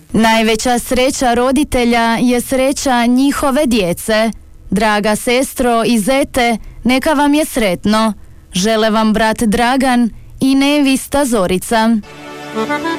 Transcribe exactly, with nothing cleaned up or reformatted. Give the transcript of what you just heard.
Najveća sreća roditelja je sreća njihove djece. Draga sestro i zete, neka vam je sretno. Žele vam brat Dragan i nevista Zorica.